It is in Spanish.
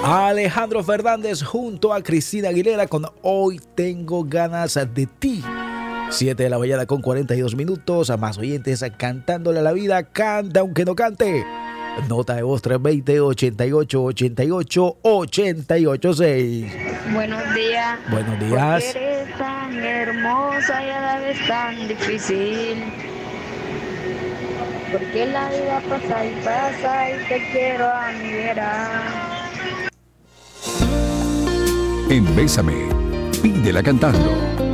Alejandro Fernández junto a Cristina Aguilera con Hoy Tengo Ganas de Ti. 7 de la mañana con 42 minutos. A más oyentes cantándole a la vida. Canta aunque no cante. Nota de voz 320-88-88-886. Buenos días. Buenos días. Porque eres tan hermosa y a la vez tan difícil. Porque la vida pasa y te quiero a mi vera. En Bésame, pídela cantando.